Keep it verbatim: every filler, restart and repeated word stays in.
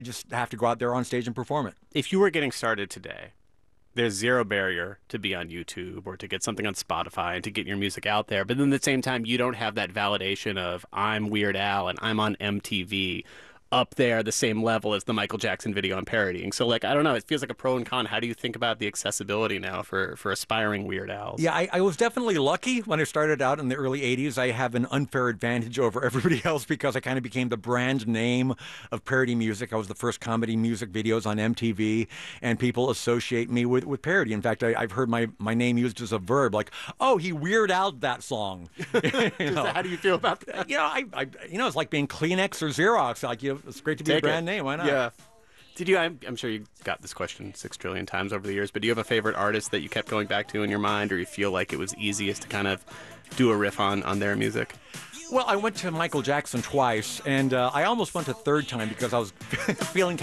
just have to go out there on stage and perform it. If you were getting started today, there's zero barrier to be on YouTube or to get something on Spotify and to get your music out there. But then at the same time, you don't have that validation of I'm Weird Al and I'm on M T V up there the same level as the Michael Jackson video I'm parodying. So, like, I don't know. It feels like a pro and con. How do you think about the accessibility now for, for aspiring Weird Als? Yeah, I, I was definitely lucky when I started out in the early eighties. I have an unfair advantage over everybody else because I kind of became the brand name of parody music. I was the first comedy music videos on M T V, and people associate me with, with parody. In fact, I, I've heard my, my name used as a verb, like, oh, he Weird Al'd that song. You know? How do you feel about that? You know, I, I, you know, it's like being Kleenex or Xerox. Like, you know, it's great to be Take a brand it. name. Why not? Yeah. Did you? I'm, I'm sure you got this question six trillion times over the years, but do you have a favorite artist that you kept going back to in your mind, or you feel like it was easiest to kind of do a riff on on their music? Well, I went to Michael Jackson twice, and uh, I almost went a third time because I was feeling